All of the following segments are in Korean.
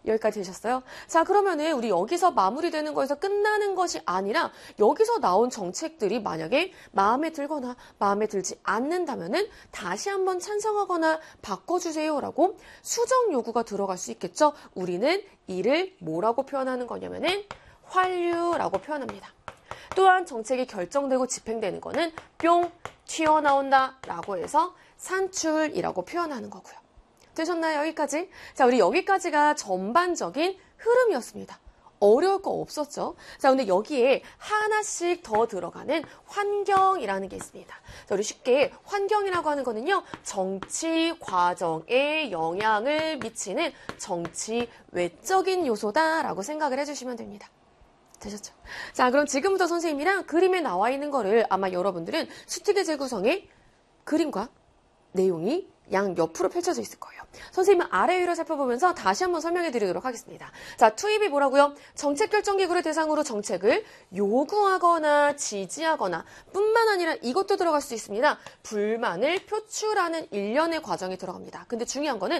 여기까지 되셨어요? 자, 그러면은 우리 여기서 마무리되는 거에서 끝나는 것이 아니라 여기서 나온 정책들이 만약에 마음에 들거나 마음에 들지 않는다면은 다시 한번 찬성하거나 바꿔주세요라고 수정 요구가 들어갈 수 있겠죠? 우리는 이를 뭐라고 표현하는 거냐면은 환류라고 표현합니다. 또한 정책이 결정되고 집행되는 거는 뿅 튀어나온다 라고 해서 산출이라고 표현하는 거고요. 되셨나요? 여기까지? 자, 우리 여기까지가 전반적인 흐름이었습니다. 어려울 거 없었죠? 자, 근데 여기에 하나씩 더 들어가는 환경이라는 게 있습니다. 자, 우리 쉽게 환경이라고 하는 거는요, 정치 과정에 영향을 미치는 정치 외적인 요소다라고 생각을 해주시면 됩니다. 되셨죠? 자, 그럼 지금부터 선생님이랑 그림에 나와 있는 거를 아마 여러분들은 수특의 재구성의 그림과 내용이 양 옆으로 펼쳐져 있을 거예요. 선생님은 아래 위로 살펴보면서 다시 한번 설명해 드리도록 하겠습니다. 자, 투입이 뭐라고요? 정책결정기구를 대상으로 정책을 요구하거나 지지하거나 뿐만 아니라 이것도 들어갈 수 있습니다. 불만을 표출하는 일련의 과정이 들어갑니다. 근데 중요한 거는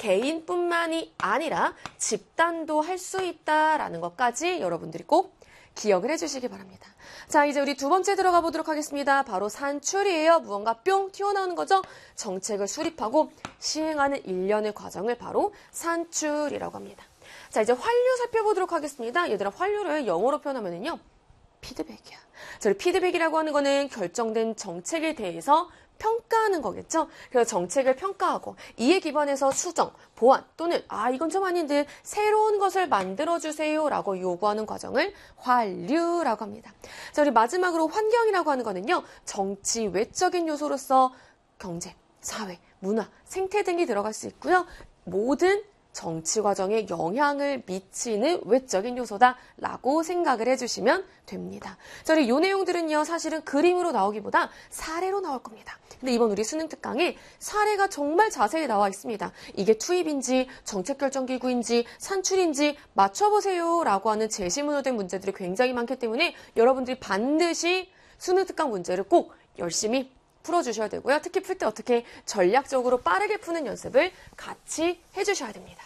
개인뿐만이 아니라 집단도 할 수 있다라는 것까지 여러분들이 꼭 기억을 해주시기 바랍니다. 자, 이제 우리 두 번째 들어가 보도록 하겠습니다. 바로 산출이에요. 무언가 뿅 튀어나오는 거죠. 정책을 수립하고 시행하는 일련의 과정을 바로 산출이라고 합니다. 자, 이제 환류 살펴보도록 하겠습니다. 얘들아, 환류를 영어로 표현하면은요, 피드백이야. 자, 우리 피드백이라고 하는 거는 결정된 정책에 대해서 평가하는 거겠죠. 그래서 정책을 평가하고 이에 기반해서 수정, 보완 또는 이건 좀 아닌데 새로운 것을 만들어주세요 라고 요구하는 과정을 환류라고 합니다. 자, 우리 마지막으로 환경이라고 하는 거는요. 정치 외적인 요소로서 경제, 사회, 문화, 생태 등이 들어갈 수 있고요. 모든 정치 과정에 영향을 미치는 외적인 요소다라고 생각을 해주시면 됩니다. 자, 이 내용들은요, 사실은 그림으로 나오기보다 사례로 나올 겁니다. 근데 이번 우리 수능 특강에 사례가 정말 자세히 나와 있습니다. 이게 투입인지, 정책결정기구인지, 산출인지 맞춰보세요라고 하는 제시문으로 된 문제들이 굉장히 많기 때문에 여러분들이 반드시 수능 특강 문제를 꼭 열심히 풀어주셔야 되고요. 특히 풀 때 어떻게 전략적으로 빠르게 푸는 연습을 같이 해주셔야 됩니다.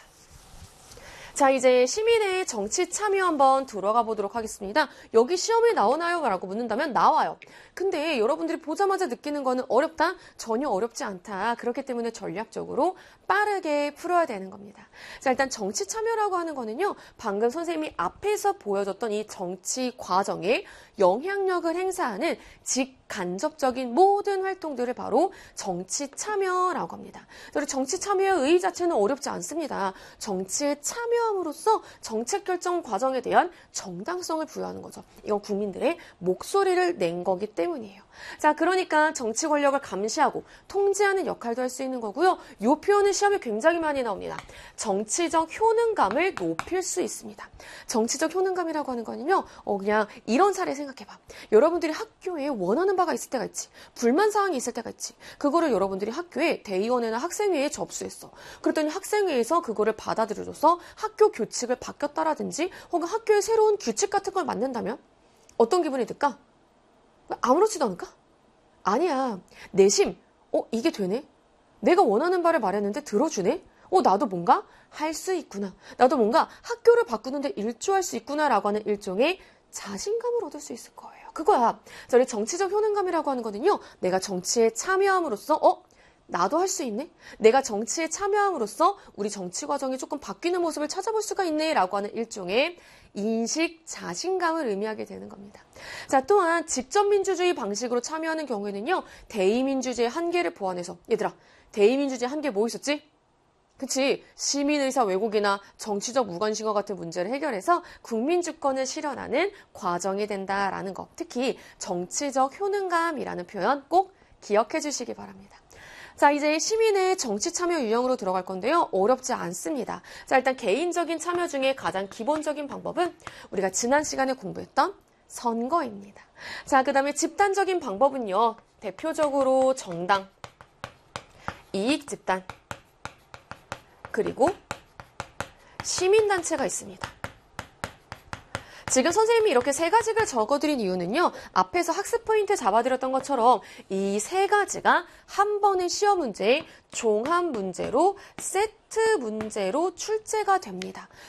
자, 이제 시민의 정치 참여 한번 들어가 보도록 하겠습니다. 여기 시험에 나오나요? 라고 묻는다면 나와요. 근데 여러분들이 보자마자 느끼는 거는 어렵다? 전혀 어렵지 않다. 그렇기 때문에 전략적으로 빠르게 풀어야 되는 겁니다. 자, 일단 정치 참여라고 하는 거는요. 방금 선생님이 앞에서 보여줬던 이 정치 과정에 영향력을 행사하는 직간접적인 모든 활동들을 바로 정치 참여라고 합니다. 우리 정치 참여의 의의 자체는 어렵지 않습니다. 정치에 참여함으로써 정책 결정 과정에 대한 정당성을 부여하는 거죠. 이건 국민들의 목소리를 낸 거기 때문이에요. 자, 그러니까 정치 권력을 감시하고 통제하는 역할도 할 수 있는 거고요. 이 표현은 시험에 굉장히 많이 나옵니다. 정치적 효능감을 높일 수 있습니다. 정치적 효능감이라고 하는 거는요. 그냥 이런 사례 생각해봐. 여러분들이 학교에 원하는 바가 있을 때가 있지. 불만 사항이 있을 때가 있지. 그거를 여러분들이 학교에 대의원회나 학생회에 접수했어. 그랬더니 학생회에서 그거를 받아들여줘서 학교 규칙을 바뀌었다라든지 혹은 학교에 새로운 규칙 같은 걸 만든다면 어떤 기분이 들까? 아무렇지도 않을까? 아니야. 내심, 이게 되네? 내가 원하는 바를 말했는데 들어주네? 나도 뭔가 할 수 있구나. 나도 뭔가 학교를 바꾸는데 일조할 수 있구나라고 하는 일종의 자신감을 얻을 수 있을 거예요. 그거야. 자, 우리 정치적 효능감이라고 하는 거는요. 내가 정치에 참여함으로써 나도 할 수 있네? 내가 정치에 참여함으로써 우리 정치 과정이 조금 바뀌는 모습을 찾아볼 수가 있네 라고 하는 일종의 인식, 자신감을 의미하게 되는 겁니다. 자, 또한 직접민주주의 방식으로 참여하는 경우에는요. 대의민주주의의 한계를 보완해서 얘들아, 대의민주주의 한계 뭐 있었지? 그치? 시민의사 왜곡이나 정치적 무관심과 같은 문제를 해결해서 국민주권을 실현하는 과정이 된다라는 거. 특히 정치적 효능감이라는 표현 꼭 기억해 주시기 바랍니다. 자, 이제 시민의 정치 참여 유형으로 들어갈 건데요. 어렵지 않습니다. 자, 일단 개인적인 참여 중에 가장 기본적인 방법은 우리가 지난 시간에 공부했던 선거입니다. 자, 그 다음에 집단적인 방법은요. 대표적으로 정당, 이익집단, 그리고 시민단체가 있습니다. 지금 선생님이 이렇게 세 가지를 적어드린 이유는요. 앞에서 학습 포인트 잡아드렸던 것처럼 이 세 가지가 한 번의 시험 문제의 종합 문제로 세트 문제로 출제가 됩니다.